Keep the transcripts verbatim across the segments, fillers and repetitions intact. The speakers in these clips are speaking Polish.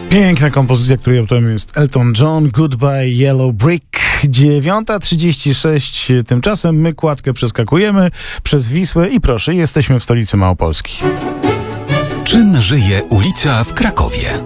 Piękna kompozycja, której autorem jest Elton John, Goodbye Yellow Brick. dziewiąta trzydzieści sześć. Tymczasem my kładkę przeskakujemy przez Wisłę i proszę, jesteśmy w stolicy Małopolski. Czym żyje ulica w Krakowie?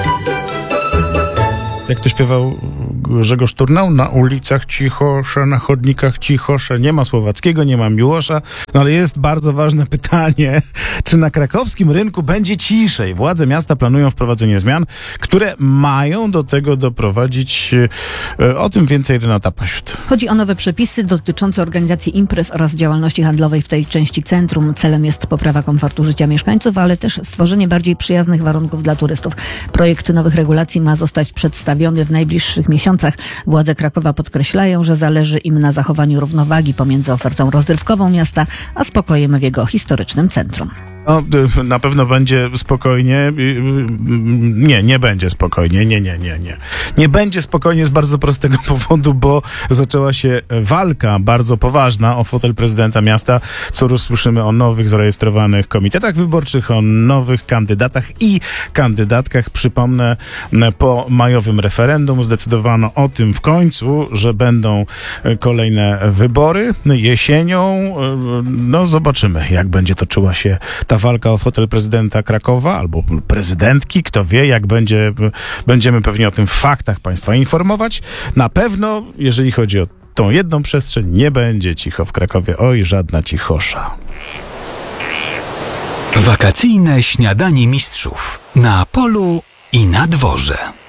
Jak to śpiewał Grzegorz Turnał, na ulicach cichosza, na chodnikach cichosza. Nie ma Słowackiego, nie ma Miłosza, no ale jest bardzo ważne pytanie, czy na krakowskim rynku będzie ciszej? Władze miasta planują wprowadzenie zmian, które mają do tego doprowadzić. O tym więcej Renata Pasiut. Chodzi o nowe przepisy dotyczące organizacji imprez oraz działalności handlowej w tej części centrum. Celem jest poprawa komfortu życia mieszkańców, ale też stworzenie bardziej przyjaznych warunków dla turystów. Projekt nowych regulacji ma zostać przedstawiony w najbliższych miesiącach. Władze Krakowa podkreślają, że zależy im na zachowaniu równowagi pomiędzy ofertą rozrywkową miasta, a spokojem w jego historycznym centrum. No, na pewno będzie spokojnie. Nie, nie będzie spokojnie. Nie, nie, nie, nie. Nie będzie spokojnie z bardzo prostego powodu, bo zaczęła się walka bardzo poważna o fotel prezydenta miasta. Co usłyszymy o nowych zarejestrowanych komitetach wyborczych, o nowych kandydatach i kandydatkach. Przypomnę, po majowym referendum zdecydowano o tym w końcu, że będą kolejne wybory jesienią. No zobaczymy, jak będzie toczyła się ta walka o fotel prezydenta Krakowa albo prezydentki, kto wie, jak będzie, będziemy pewnie o tym w faktach Państwa informować. Na pewno, jeżeli chodzi o tą jedną przestrzeń, nie będzie cicho w Krakowie. Oj, żadna cichosza. Wakacyjne śniadanie mistrzów na polu i na dworze.